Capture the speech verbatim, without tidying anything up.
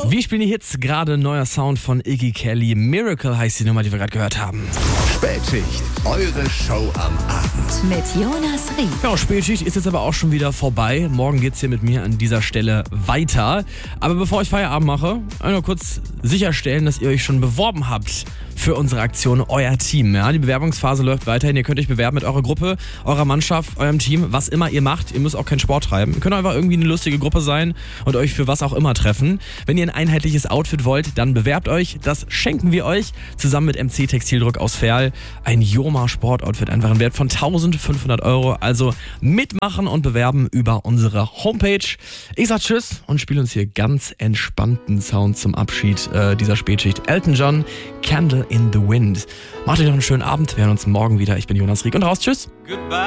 Wir spielen die Hits, gerade neuer Sound von Iggy Kelly. Miracle heißt die Nummer, die wir gerade gehört haben. Spätschicht, eure Show am Abend. Mit Jonas Rieck. Ja, Spätschicht ist jetzt aber auch schon wieder vorbei. Morgen geht's hier mit mir an dieser Stelle weiter. Aber bevor ich Feierabend mache, einmal kurz sicherstellen, dass ihr euch schon beworben habt für unsere Aktion Euer Team. Ja, die Bewerbungsphase läuft weiterhin. Ihr könnt euch bewerben mit eurer Gruppe, eurer Mannschaft, eurem Team, was immer ihr macht. Ihr müsst auch keinen Sport treiben. Ihr könnt einfach irgendwie eine lustige Gruppe sein und euch für was auch immer treffen. Wenn ihr ein einheitliches Outfit wollt, dann bewerbt euch. Das schenken wir euch zusammen mit M C Textildruck aus Verl. Ein Joma Sportoutfit, einfach ein Wert von eintausendfünfhundert Euro. Also mitmachen und bewerben über unsere Homepage. Ich sag Tschüss und spiele uns hier ganz entspannten Sound zum Abschied äh, dieser Spätschicht. Elton John, Candle in the Wind. Macht euch noch einen schönen Abend. Wir hören uns morgen wieder. Ich bin Jonas Rieck und raus. Tschüss. Goodbye.